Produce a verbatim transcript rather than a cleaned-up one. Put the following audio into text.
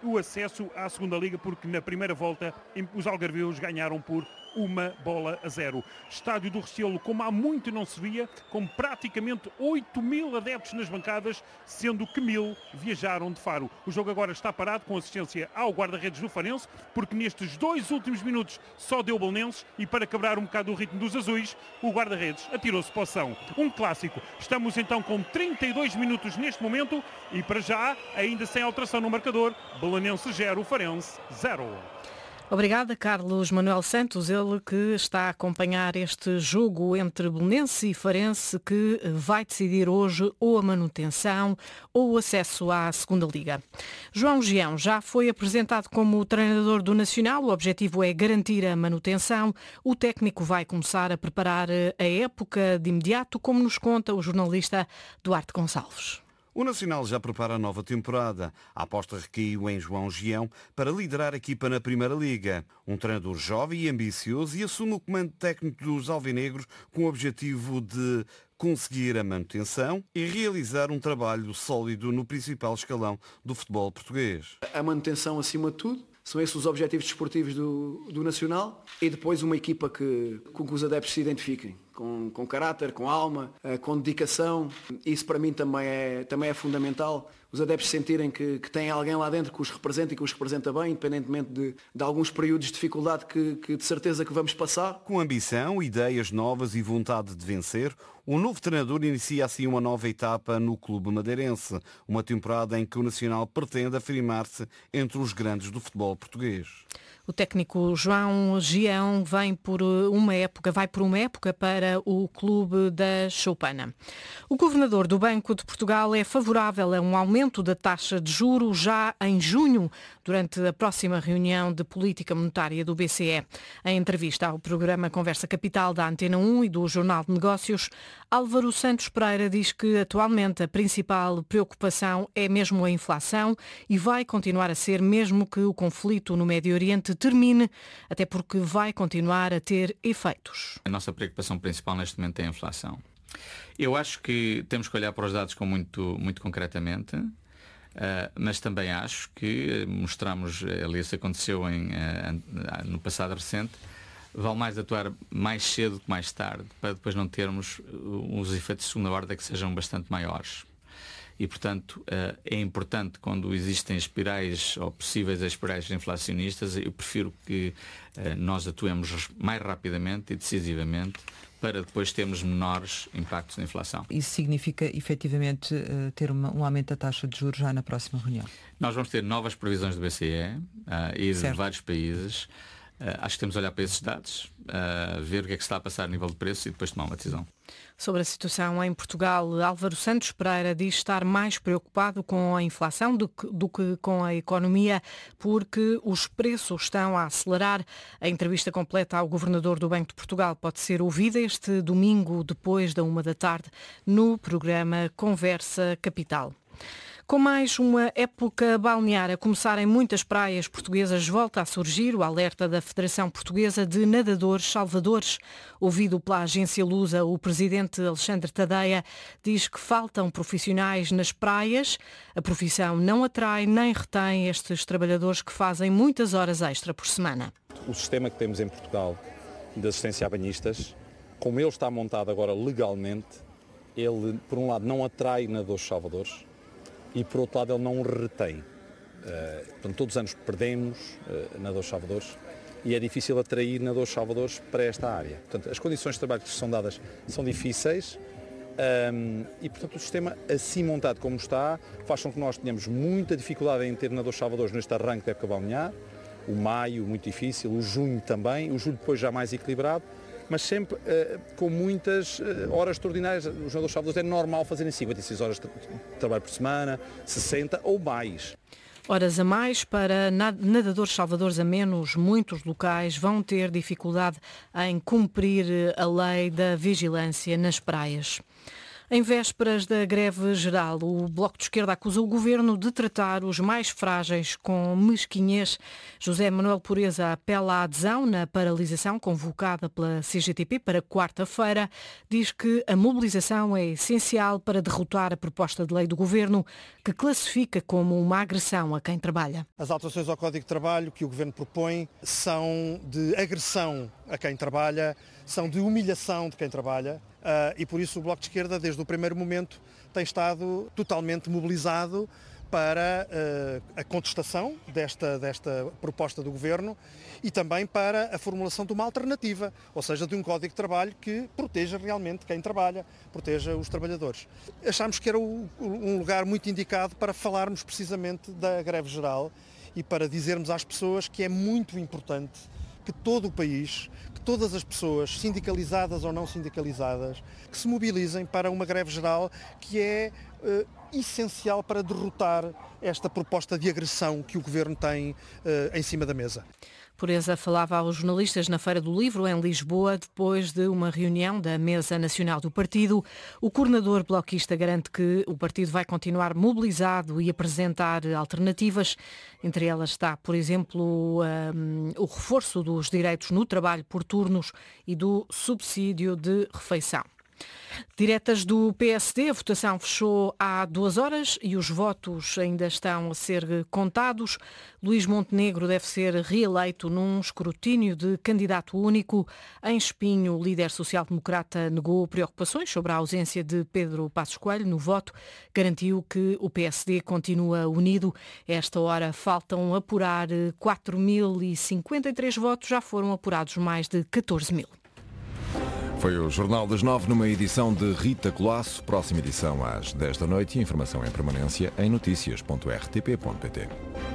o acesso à segunda Liga, porque na primeira volta os algarvios ganharam por uma bola a zero. Estádio do Restelo, como há muito não se via, com praticamente oito mil adeptos nas bancadas, sendo que mil viajaram de Faro. O jogo agora está parado com assistência ao guarda-redes do Farense, porque nestes dois últimos minutos só deu Belenenses e para quebrar um bocado o ritmo dos azuis, o guarda-redes atirou-se para o São. Um clássico. Estamos então com trinta e dois minutos neste momento e para já, ainda sem alteração no marcador, Belenenses zero, Farense zero. Obrigada, Carlos Manuel Santos, ele que está a acompanhar este jogo entre Belenenses e Farense, que vai decidir hoje ou a manutenção ou o acesso à segunda Liga. João Gião já foi apresentado como treinador do Nacional, o objetivo é garantir a manutenção. O técnico vai começar a preparar a época de imediato, como nos conta o jornalista Duarte Gonçalves. O Nacional já prepara a nova temporada. A aposta recaiu em João Gião para liderar a equipa na Primeira Liga. Um treinador jovem e ambicioso e assume o comando técnico dos alvinegros com o objetivo de conseguir a manutenção e realizar um trabalho sólido no principal escalão do futebol português. A manutenção acima de tudo. São esses os objetivos desportivos do, do Nacional e depois uma equipa que, com que os adeptos se identifiquem, com, com caráter, com alma, com dedicação. Isso para mim também é, também é fundamental. Os adeptos sentirem que, que têm alguém lá dentro que os representa e que os representa bem, independentemente de, de alguns períodos de dificuldade que, que de certeza que vamos passar. Com ambição, ideias novas e vontade de vencer, o novo treinador inicia assim uma nova etapa no clube madeirense, uma temporada em que o Nacional pretende afirmar-se entre os grandes do futebol português. O técnico João Gião vem por uma época, vai por uma época para o clube da Choupana. O governador do Banco de Portugal é favorável a um aumento da taxa de juros já em junho, durante a próxima reunião de política monetária do B C E. Em entrevista ao programa Conversa Capital da Antena um e do Jornal de Negócios, Álvaro Santos Pereira diz que atualmente a principal preocupação é mesmo a inflação e vai continuar a ser mesmo que o conflito no Médio Oriente termine, até porque vai continuar a ter efeitos. A nossa preocupação principal neste momento é a inflação. Eu acho que temos que olhar para os dados com muito, muito concretamente, uh, mas também acho que mostramos, ali isso aconteceu em, uh, no passado recente, vale mais atuar mais cedo que mais tarde, para depois não termos uns efeitos de segunda ordem que sejam bastante maiores. E, portanto, é importante quando existem espirais ou possíveis espirais inflacionistas, eu prefiro que nós atuemos mais rapidamente e decisivamente para depois termos menores impactos na inflação. Isso significa, efetivamente, ter uma, um aumento da taxa de juros já na próxima reunião? Nós vamos ter novas previsões do B C E uh, e de certo. vários países. Uh, acho que temos de olhar para esses dados, uh, ver o que é que está a passar a nível de preço e depois tomar uma decisão. Sobre a situação em Portugal, Álvaro Santos Pereira diz estar mais preocupado com a inflação do que, do que com a economia, porque os preços estão a acelerar. A entrevista completa ao governador do Banco de Portugal pode ser ouvida este domingo, depois da uma da tarde, no programa Conversa Capital. Com mais uma época balnear a começar em muitas praias portuguesas, volta a surgir o alerta da Federação Portuguesa de Nadadores Salvadores. Ouvido pela agência Lusa, o presidente Alexandre Tadeia diz que faltam profissionais nas praias. A profissão não atrai nem retém estes trabalhadores que fazem muitas horas extra por semana. O sistema que temos em Portugal de assistência a banhistas, como ele está montado agora legalmente, ele, por um lado, não atrai nadadores salvadores, e por outro lado ele não retém. Uh, portanto, todos os anos perdemos uh, nadadores salvadores e é difícil atrair nadadores salvadores para esta área. Portanto, as condições de trabalho que são dadas são difíceis um, e, portanto, o sistema assim montado como está faz com que nós tenhamos muita dificuldade em ter nadadores salvadores neste arranque da época balnear. O maio muito difícil, o junho também, o julho depois já mais equilibrado, mas sempre uh, com muitas uh, horas extraordinárias. Os nadadores salvadores é normal fazerem cinquenta e seis horas de trabalho por semana, sessenta ou mais. Horas a mais para nadadores salvadores a menos. Muitos locais vão ter dificuldade em cumprir a lei da vigilância nas praias. Em vésperas da greve geral, o Bloco de Esquerda acusa o Governo de tratar os mais frágeis com mesquinhez. José Manuel Pureza apela à adesão na paralisação convocada pela C G T P para quarta-feira. Diz que a mobilização é essencial para derrotar a proposta de lei do Governo, que classifica como uma agressão a quem trabalha. As alterações ao Código de Trabalho que o Governo propõe são de agressão a quem trabalha, são de humilhação de quem trabalha. Uh, e por isso o Bloco de Esquerda, desde o primeiro momento, tem estado totalmente mobilizado para uh, a contestação desta, desta proposta do Governo e também para a formulação de uma alternativa, ou seja, de um Código de Trabalho que proteja realmente quem trabalha, proteja os trabalhadores. Achámos que era o, um lugar muito indicado para falarmos precisamente da greve geral e para dizermos às pessoas que é muito importante que todo o país, que todas as pessoas, sindicalizadas ou não sindicalizadas, que se mobilizem para uma greve geral que é uh, essencial para derrotar esta proposta de agressão que o Governo tem uh, em cima da mesa. Pureza falava aos jornalistas na Feira do Livro, em Lisboa, depois de uma reunião da Mesa Nacional do Partido. O coordenador bloquista garante que o partido vai continuar mobilizado e apresentar alternativas. Entre elas está, por exemplo, um, o reforço dos direitos no trabalho por turnos e do subsídio de refeição. Diretas do P S D, a votação fechou há duas horas e os votos ainda estão a ser contados. Luís Montenegro deve ser reeleito num escrutínio de candidato único. Em Espinho, o líder social-democrata negou preocupações sobre a ausência de Pedro Passos Coelho no voto. Garantiu que o P S D continua unido. A esta hora faltam apurar quatro mil e cinquenta e três votos, já foram apurados mais de catorze mil. Foi o Jornal das Nove numa edição de Rita Colasso. Próxima edição às dez da noite e informação em permanência em notícias ponto r t p ponto p t.